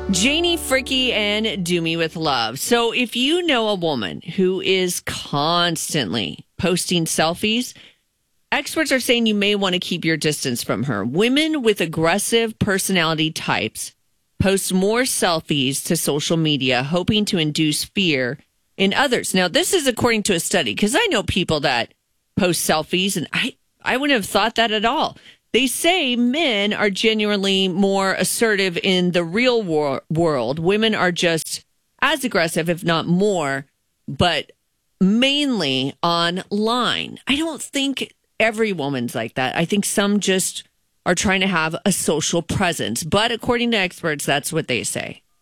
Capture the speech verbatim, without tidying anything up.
Janie Fricky and Do Me With Love. So if you know a woman who is constantly posting selfies, experts are saying you may want to keep your distance from her. Women with aggressive personality types post more selfies to social media, hoping to induce fear in others. Now, this is according to a study, because I know people that post selfies, and I, I wouldn't have thought that at all. They say men are genuinely more assertive in the real wor- world. Women are just as aggressive, if not more, but mainly online. I don't think every woman's like that. I think some just are trying to have a social presence. But according to experts, that's what they say.